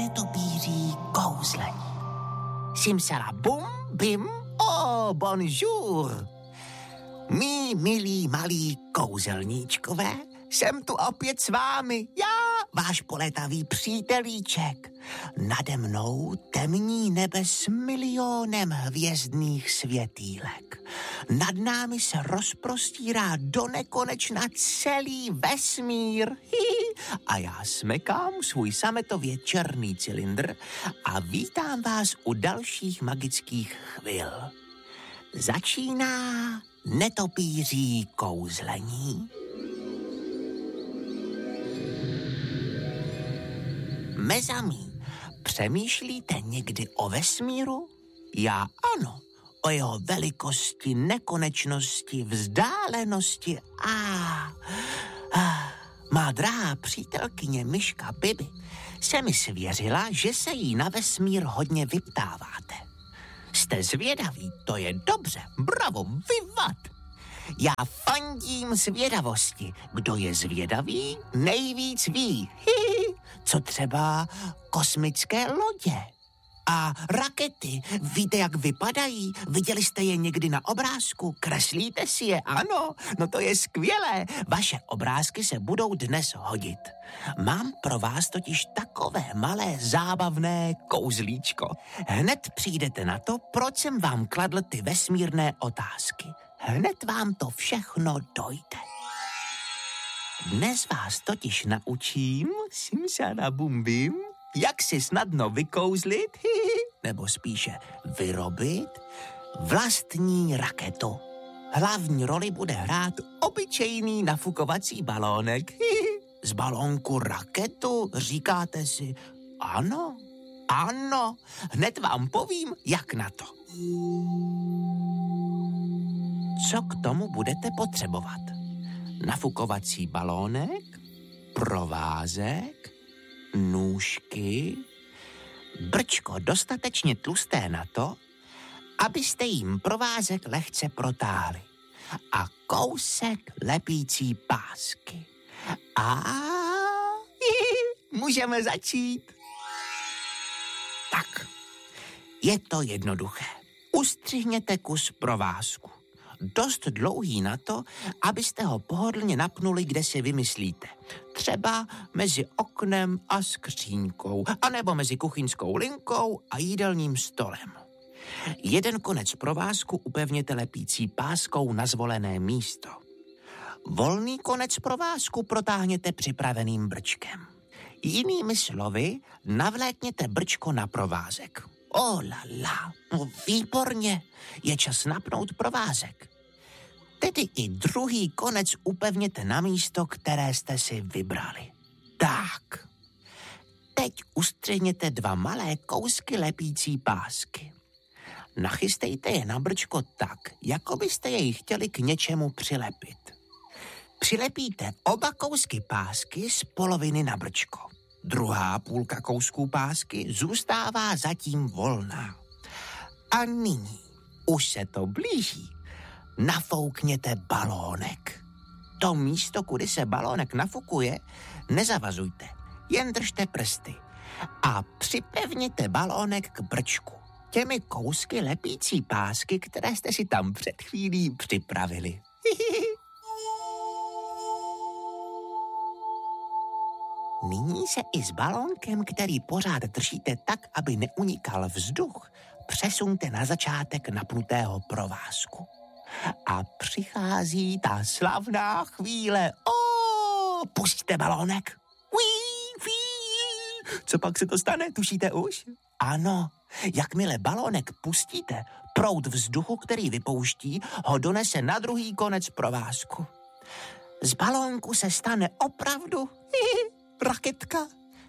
netopíří kouzlení. Simsala bum, bim, oh, bonjour. Mí milí malí kouzelníčkové, jsem tu opět s vámi, já, váš poletavý přítelíček. Nade mnou temní nebe s milionem hvězdných světýlek. Nad námi se rozprostírá do nekonečna celý vesmír. A já smekám svůj sametově černý cylindr a vítám vás u dalších magických chvil. Začíná netopíří kouzlení. Mezamí, přemýšlíte někdy o vesmíru? Já ano, o jeho velikosti, nekonečnosti, vzdálenosti má drahá přítelkyně Myška Bibi se mi svěřila, že se jí na vesmír hodně vyptáváte. Jste zvědaví, to je dobře, bravo, vivat! Já fandím zvědavosti. Kdo je zvědavý, nejvíc ví. Co třeba kosmické lodě a rakety. Víte, jak vypadají? Viděli jste je někdy na obrázku? Kreslíte si je? Ano, no to je skvělé. Vaše obrázky se budou dnes hodit. Mám pro vás totiž takové malé zábavné kouzlíčko. Hned přijdete na to, proč jsem vám kladl ty vesmírné otázky. Hned vám to všechno dojde. Dnes vás totiž naučím, simsana bum bim, jak si snadno vykouzlit, nebo spíše vyrobit vlastní raketu. Hlavní roli bude hrát obyčejný nafukovací balónek. Z balónku raketu, říkáte si, ano, ano, hned vám povím, jak na to. Co k tomu budete potřebovat? Nafukovací balónek, provázek, nůžky, brčko dostatečně tlusté na to, abyste jim provázek lehce protáhli a kousek lepící pásky. A můžeme začít. Tak, je to jednoduché. Ustřihněte kus provázku. Dost dlouhý na to, abyste ho pohodlně napnuli, kde si vymyslíte. Třeba mezi oknem a skříňkou, anebo mezi kuchyňskou linkou a jídelním stolem. Jeden konec provázku upevněte lepící páskou na zvolené místo. Volný konec provázku protáhněte připraveným brčkem. Jinými slovy, navlékněte brčko na provázek. Oh la la, no výborně, je čas napnout provázek. Tedy i druhý konec upevněte na místo, které jste si vybrali. Tak, teď ustřihněte 2 malé kousky lepící pásky. Nachystejte je na brčko tak, jako byste jej chtěli k něčemu přilepit. Přilepíte oba kousky pásky z poloviny na brčko. Druhá půlka kousků pásky zůstává zatím volná. A nyní už se to blíží. Nafoukněte balónek. To místo, kudy se balónek nafukuje, nezavazujte, jen držte prsty a připevněte balónek k brčku těmi kousky lepící pásky, které jste si tam před chvílí připravili. Nyní se i s balónkem, který pořád držíte tak, aby neunikal vzduch, přesuňte na začátek napnutého provázku. A přichází ta slavná chvíle. Pustíte balónek. Co pak se to stane, tušíte už? Ano, jakmile balónek pustíte, proud vzduchu, který vypouští, ho donese na druhý konec provázku. Z balónku se stane opravdu raketka.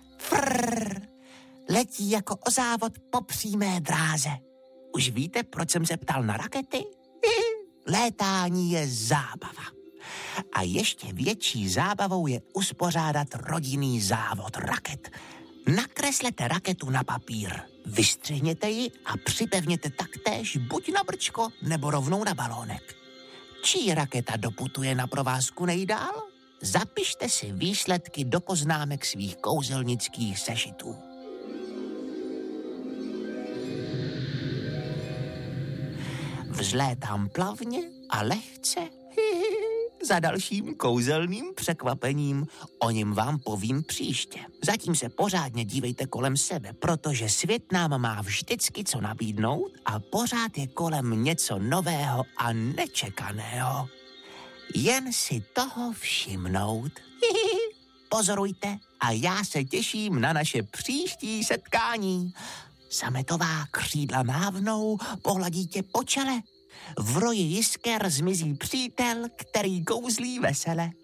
Letí jako o závod po přímé dráze. Už víte, proč jsem se ptal na rakety? Létání je zábava. A ještě větší zábavou je uspořádat rodinný závod raket. Nakreslete raketu na papír, vystřihněte ji a připevněte taktéž buď na brčko, nebo rovnou na balónek. Čí raketa doputuje na provázku nejdál? Zapište si výsledky do poznámek svých kouzelnických sešitů. Vzlétám plavně a lehce. Za dalším kouzelným překvapením, o něm vám povím příště. Zatím se pořádně dívejte kolem sebe, protože svět nám má vždycky co nabídnout a pořád je kolem něco nového a nečekaného. Jen si toho všimnout. Pozorujte a já se těším na naše příští setkání. Sametová křídla mávnou, pohladí tě po čele. V roji jisker zmizí přítel, který kouzlí vesele.